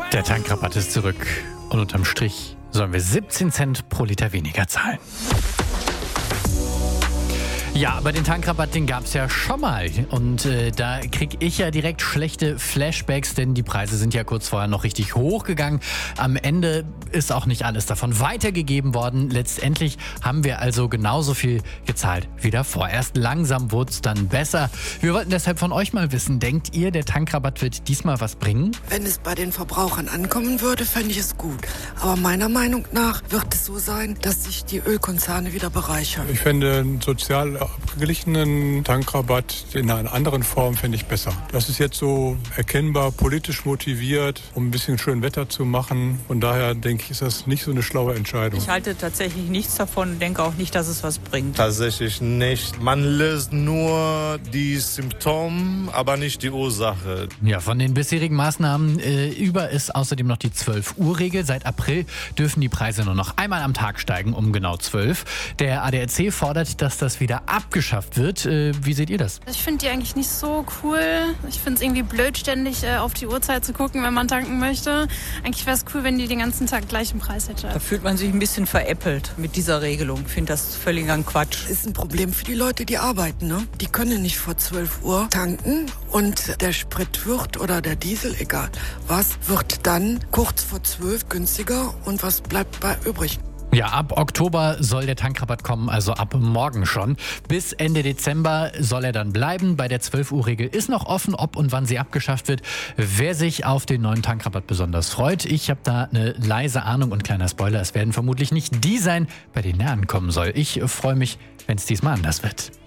Der Tankrabatt ist zurück und unterm Strich sollen wir 17 Cent pro Liter weniger zahlen. Ja, aber den Tankrabatt, den gab es ja schon mal. Und da kriege ich ja direkt schlechte Flashbacks, denn die Preise sind ja kurz vorher noch richtig hochgegangen. Am Ende ist auch nicht alles davon weitergegeben worden. Letztendlich haben wir also genauso viel gezahlt wie davor. Erst langsam wurde es dann besser. Wir wollten deshalb von euch mal wissen, denkt ihr, der Tankrabatt wird diesmal was bringen? Wenn es bei den Verbrauchern ankommen würde, fände ich es gut. Aber meiner Meinung nach wird es so sein, dass sich die Ölkonzerne wieder bereichern. Ich fände einen sozial abgeglichenen Tankrabatt in einer anderen Form fände ich besser. Das ist jetzt so erkennbar politisch motiviert, um ein bisschen schön Wetter zu machen. Von daher denke ich, ist das nicht so eine schlaue Entscheidung. Ich halte tatsächlich nichts davon und denke auch nicht, dass es was bringt. Tatsächlich nicht. Man löst nur die Symptome, aber nicht die Ursache. Ja, von den bisherigen Maßnahmen über ist außerdem noch die 12-Uhr-Regel. Seit April dürfen die Preise nur noch einmal am Tag steigen, um genau 12. Der ADAC fordert, dass das wieder abgeschafft wird. Wie seht ihr das? Ich finde die eigentlich nicht so cool. Ich finde es irgendwie blöd, ständig auf die Uhrzeit zu gucken, wenn man tanken möchte. Eigentlich wäre es cool, wenn die den ganzen Tag gleichen Preis hätte. Da fühlt man sich ein bisschen veräppelt mit dieser Regelung. Ich finde das völliger Quatsch. Ist ein Problem für die Leute, die arbeiten, ne? Die können nicht vor 12 Uhr tanken und der Sprit wird oder der Diesel, egal was, wird dann kurz vor 12 günstiger und was bleibt bei übrig? Ja, ab Oktober soll der Tankrabatt kommen, also ab morgen schon. Bis Ende Dezember soll er dann bleiben. Bei der 12-Uhr-Regel ist noch offen, ob und wann sie abgeschafft wird. Wer sich auf den neuen Tankrabatt besonders freut, ich habe da eine leise Ahnung und kleiner Spoiler, es werden vermutlich nicht die sein, bei denen er ankommen soll. Ich freue mich, wenn es diesmal anders wird.